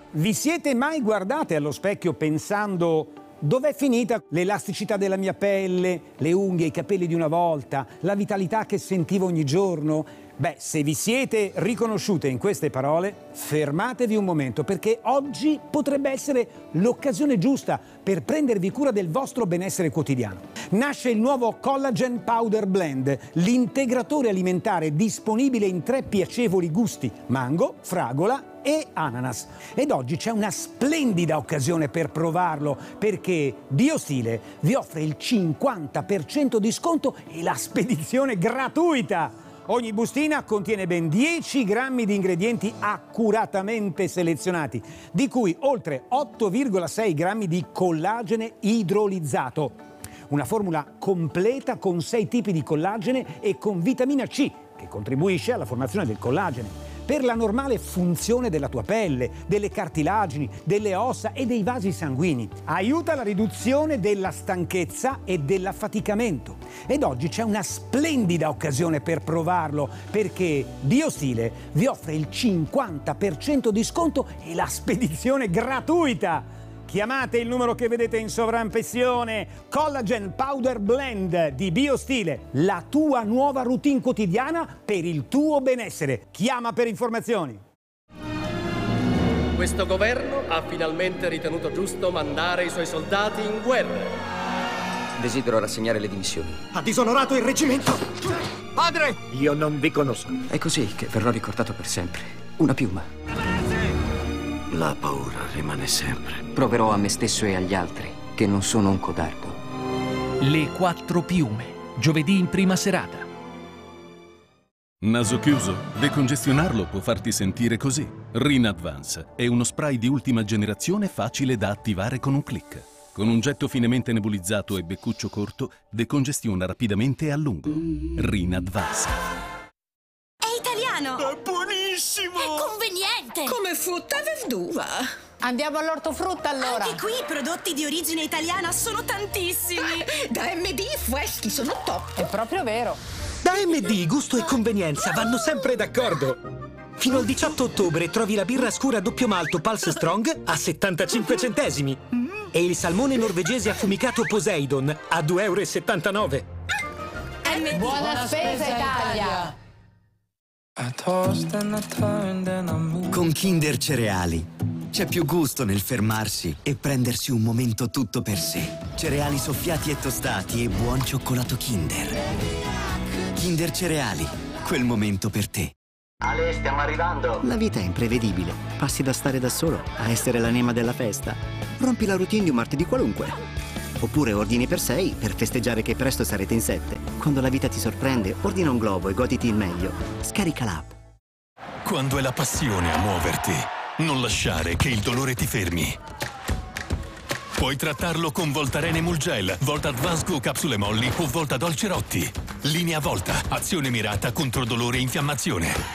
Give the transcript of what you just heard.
Vi siete mai guardate allo specchio pensando: dov'è finita l'elasticità della mia pelle, le unghie, i capelli di una volta, la vitalità che sentivo ogni giorno? Beh, se vi siete riconosciute in queste parole, fermatevi un momento, perché oggi potrebbe essere l'occasione giusta per prendervi cura del vostro benessere quotidiano. Nasce il nuovo Collagen Powder Blend, l'integratore alimentare disponibile in 3 piacevoli gusti: mango, fragola e ananas. Ed oggi c'è una splendida occasione per provarlo, perché BioStile vi offre il 50% di sconto e la spedizione gratuita. Ogni bustina contiene ben 10 grammi di ingredienti accuratamente selezionati, di cui oltre 8,6 grammi di collagene idrolizzato. Una formula completa con 6 tipi di collagene e con vitamina C, che contribuisce alla formazione del collagene, per la normale funzione della tua pelle, delle cartilagini, delle ossa e dei vasi sanguigni. Aiuta la riduzione della stanchezza e dell'affaticamento. Ed oggi c'è una splendida occasione per provarlo, perché BioStile vi offre il 50% di sconto e la spedizione gratuita. Chiamate il numero che vedete in sovraimpressione. Collagen Powder Blend di BioStile, la tua nuova routine quotidiana per il tuo benessere. Chiama per informazioni. Questo governo ha finalmente ritenuto giusto mandare i suoi soldati in guerra. Desidero rassegnare le dimissioni. Ha disonorato il reggimento! Padre! Io non vi conosco. È così che verrò ricordato per sempre. Una piuma. La paura rimane sempre. Proverò a me stesso e agli altri che non sono un codardo. Le 4 piume, giovedì in prima serata. Naso chiuso? Decongestionarlo può farti sentire così. Rin Advance è uno spray di ultima generazione facile da attivare con un click. Con un getto finemente nebulizzato e beccuccio corto, decongestiona rapidamente e a lungo. Rin Advance. È italiano! È buonissimo! È conveniente! Come frutta e verdura. Andiamo all'ortofrutta allora. Anche qui i prodotti di origine italiana sono tantissimi. Da MD i freschi sono top. È proprio vero. Da MD gusto e convenienza vanno sempre d'accordo. Fino al 18 ottobre trovi la birra scura doppio malto Pulse Strong a 75 centesimi e il salmone norvegese affumicato Poseidon a 2,79 euro. MD. Buona spesa Italia. Con Kinder Cereali c'è più gusto nel fermarsi e prendersi un momento tutto per sé. Cereali soffiati e tostati e buon cioccolato Kinder. Kinder Cereali, quel momento per te. Ale, stiamo arrivando. La vita è imprevedibile. Passi da stare da solo a essere l'anima della festa. Rompi la routine di un martedì qualunque. Oppure ordini per 6 per festeggiare che presto sarete in 7. Quando la vita ti sorprende, ordina un globo e goditi il meglio. Scarica l'app. Quando è la passione a muoverti, non lasciare che il dolore ti fermi. Puoi trattarlo con Voltaren Emulgel, Volta Advanced Go Capsule Molli o Volta Dolce Rotti. Linea Volta, azione mirata contro dolore e infiammazione.